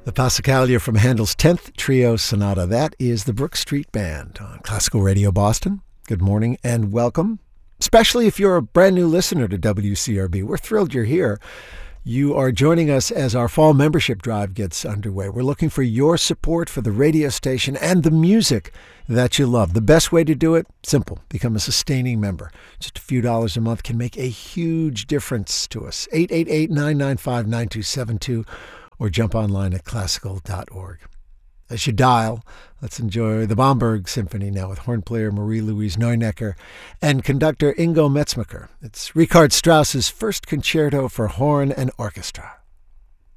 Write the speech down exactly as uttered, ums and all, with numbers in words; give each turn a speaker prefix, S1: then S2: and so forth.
S1: The Passacaglia from Handel's tenth Trio Sonata. That is the Brook Street Band on Classical Radio Boston. Good morning and welcome, especially if you're a brand new listener to W C R B. We're thrilled you're here. You are joining us as our fall membership drive gets underway. We're looking for your support for the radio station and the music that you love. The best way to do it? Simple. Become a sustaining member. Just a few dollars a month can make a huge difference to us. eight eight eight, nine nine five, nine two seven two or jump online at classical dot org. As you dial, let's enjoy the Bomberg Symphony now with horn player Marie-Louise Neunecker and conductor Ingo Metzmacher. It's Richard Strauss's first concerto for horn and orchestra.